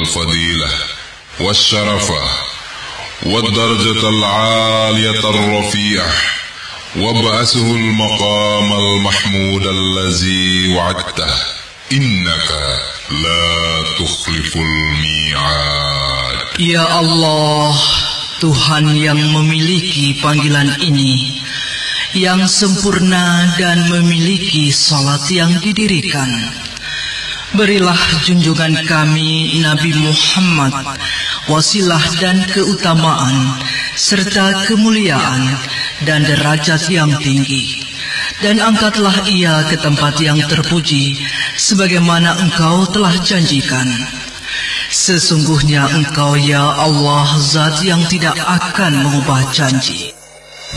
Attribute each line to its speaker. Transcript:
Speaker 1: الفضيلة والشرفة والدرجة العالية الرفيعة وابعثه المقام المحمود الذي وعدته إنك لا تخلف الميعاد.
Speaker 2: Ya Allah, Tuhan yang memiliki panggilan ini, yang sempurna dan memiliki salat yang didirikan, berilah junjungan kami Nabi Muhammad wasilah dan keutamaan serta kemuliaan dan derajat yang tinggi, dan angkatlah ia ke tempat yang terpuji sebagaimana Engkau telah janjikan. Sesungguhnya Engkau ya Allah zat yang tidak akan mengubah janji.